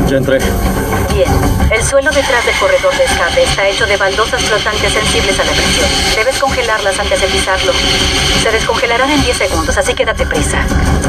Ya entré. Bien. El suelo detrás del corredor de escape está hecho de baldosas flotantes sensibles a la presión. Debes congelarlas antes de pisarlo. Se descongelarán en 10 segundos, así que date prisa.